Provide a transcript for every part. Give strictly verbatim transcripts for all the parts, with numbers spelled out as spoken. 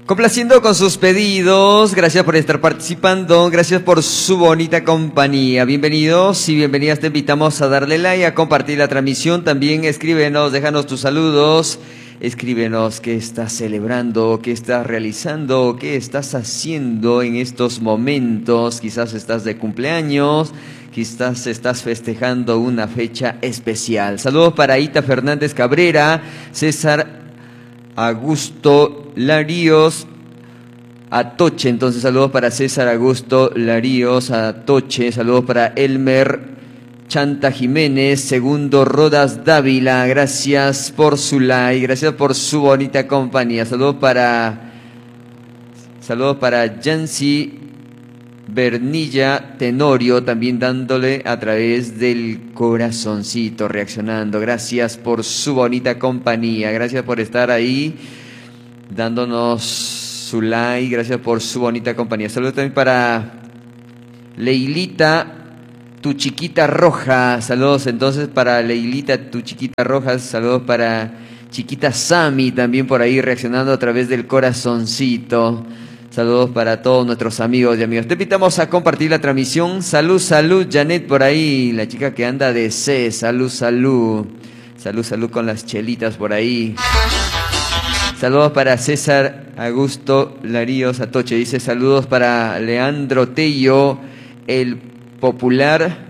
Complaciendo con sus pedidos, gracias por estar participando, gracias por su bonita compañía. Bienvenidos y bienvenidas, te invitamos a darle like, a compartir la transmisión. También escríbenos, déjanos tus saludos, escríbenos qué estás celebrando, qué estás realizando, qué estás haciendo en estos momentos. Quizás estás de cumpleaños, quizás estás festejando una fecha especial. Saludos para Ita Fernández Cabrera, César Augusto Laríos Atoche, entonces saludos para César Augusto Laríos Atoche, saludos para Elmer Chanta Jiménez, Segundo Rodas Dávila, gracias por su like, gracias por su bonita compañía. Saludos para saludos para Yancy Bernilla Tenorio, también dándole a través del corazoncito, reaccionando. Gracias por su bonita compañía, gracias por estar ahí, dándonos su like, gracias por su bonita compañía. Saludos también para Leilita, tu chiquita roja, saludos entonces para Leilita, tu chiquita roja, saludos para Chiquita Sami, también por ahí reaccionando a través del corazoncito. Saludos para todos nuestros amigos y amigas. Te invitamos a compartir la transmisión. Salud, salud, Janet por ahí, la chica que anda de C. Salud, salud. Salud, salud con las chelitas por ahí. Saludos para César Augusto Laríos Atoche. Dice saludos para Leandro Tello, el popular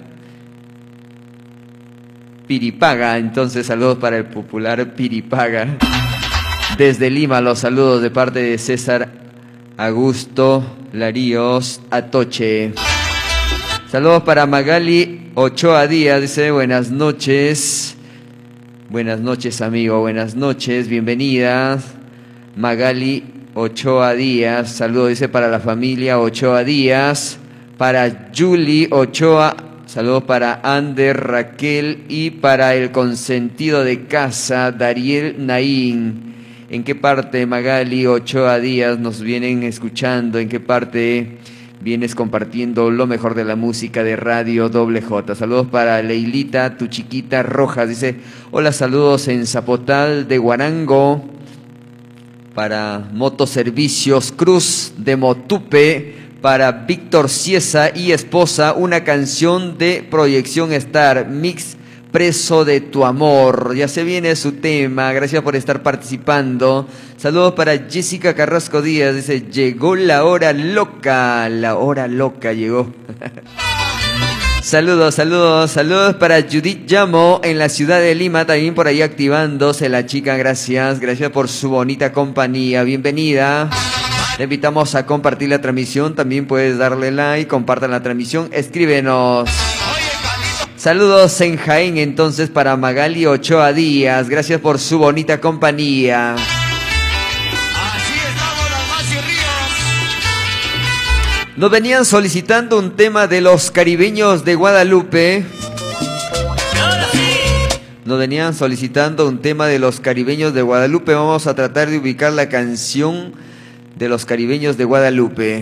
Piripaga. Entonces saludos para el popular Piripaga. Desde Lima los saludos de parte de César Augusto Laríos Atoche. Saludos para Magali Ochoa Díaz, dice buenas noches. Buenas noches, amigo, buenas noches, bienvenidas. Magali Ochoa Díaz, saludos, dice para la familia Ochoa Díaz. Para Julie Ochoa, saludos para Ander, Raquel y para el consentido de casa, Dariel Naín. ¿En qué parte, Magali Ochoa Díaz, nos vienen escuchando? ¿En qué parte vienes compartiendo lo mejor de la música de Radio Doble J? Saludos para Leilita, tu chiquita Rojas. Dice, hola, saludos en Zapotal de Guarango. Para Motoservicios Cruz de Motupe. Para Víctor Ciesa y esposa, una canción de Proyección Star, Mix Preso de tu amor. Ya se viene su tema, gracias por estar participando. Saludos para Jessica Carrasco Díaz, dice, llegó la hora loca, la hora loca llegó. Saludos, saludos, saludos para Judith Llamo en la ciudad de Lima, también por ahí activándose la chica, gracias, gracias por su bonita compañía, bienvenida. Te invitamos a compartir la transmisión, también puedes darle like, compartan la transmisión, escríbenos. Saludos en Jaén entonces para Magali Ochoa Díaz, gracias por su bonita compañía. Así estamos las más y ríos. Nos venían solicitando un tema de los caribeños de Guadalupe. Ahora sí. Nos venían solicitando un tema de los caribeños de Guadalupe. Vamos a tratar de ubicar la canción de los caribeños de Guadalupe.